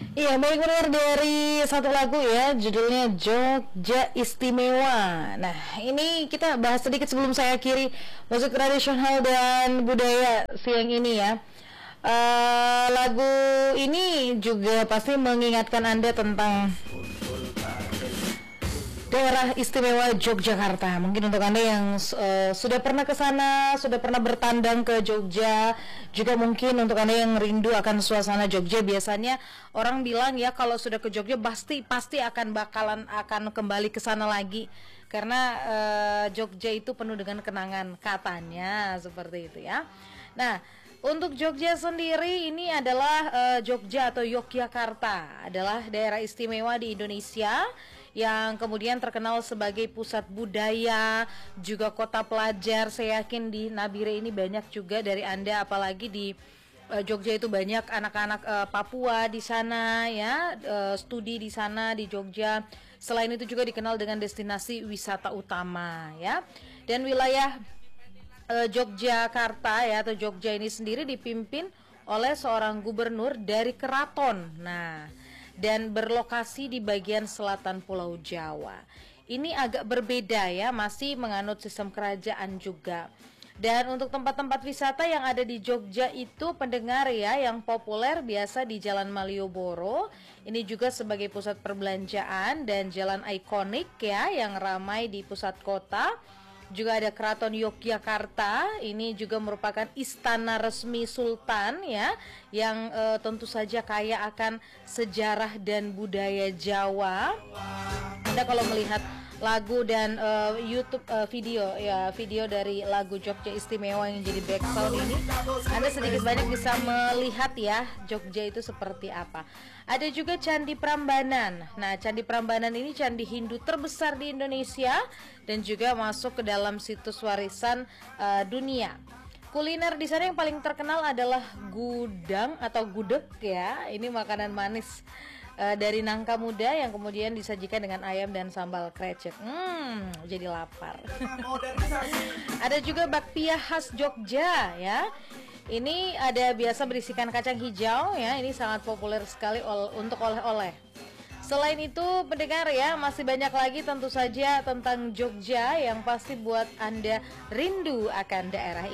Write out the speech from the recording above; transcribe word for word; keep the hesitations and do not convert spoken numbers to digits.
Iya, baik benar dari satu lagu ya, judulnya Jogja Istimewa. Nah, ini kita bahas sedikit sebelum saya akhiri musik tradisional dan budaya siang ini ya. Eh, lagu ini juga pasti mengingatkan Anda tentang daerah istimewa Yogyakarta. Mungkin untuk Anda yang uh, sudah pernah ke sana, sudah pernah bertandang ke Jogja, juga mungkin untuk Anda yang rindu akan suasana Jogja. Biasanya orang bilang ya kalau sudah ke Jogja pasti pasti akan bakalan akan kembali ke sana lagi karena uh, Jogja itu penuh dengan kenangan katanya seperti itu ya. Nah, untuk Jogja sendiri ini adalah uh, Jogja atau Yogyakarta adalah daerah istimewa di Indonesia yang kemudian terkenal sebagai pusat budaya, juga kota pelajar. Saya yakin di Nabire ini banyak juga dari Anda, apalagi di uh, Jogja itu banyak anak-anak uh, Papua di sana ya, uh, studi di sana di Jogja. Selain itu juga dikenal dengan destinasi wisata utama ya. Dan wilayah uh, Yogyakarta ya atau Jogja ini sendiri dipimpin oleh seorang gubernur dari keraton. Nah, dan berlokasi di bagian selatan Pulau Jawa. Ini agak berbeda ya, masih menganut sistem kerajaan juga. Dan untuk tempat-tempat wisata yang ada di Jogja itu pendengar ya, yang populer biasa di Jalan Malioboro. Ini juga sebagai pusat perbelanjaan dan jalan ikonik ya yang ramai di pusat kota. Juga ada Keraton Yogyakarta, ini juga merupakan istana resmi Sultan ya, yang e, tentu saja kaya akan sejarah dan budaya Jawa. Anda kalau melihat lagu dan uh, YouTube uh, video ya video dari lagu Jogja Istimewa yang jadi background ini, Anda sedikit banyak bisa melihat ya Jogja itu seperti apa. Ada juga Candi Prambanan. Nah, Candi Prambanan ini candi Hindu terbesar di Indonesia dan juga masuk ke dalam situs warisan uh, dunia. Kuliner di sana yang paling terkenal adalah gudang atau gudeg ya. Ini makanan manis Uh, dari nangka muda yang kemudian disajikan dengan ayam dan sambal krecek. Hmm, jadi lapar. Ada juga bakpia khas Jogja ya. Ini ada biasa berisikan kacang hijau ya. Ini sangat populer sekali ol- untuk oleh-oleh. Selain itu pendengar ya, masih banyak lagi tentu saja tentang Jogja yang pasti buat Anda rindu akan daerah ini.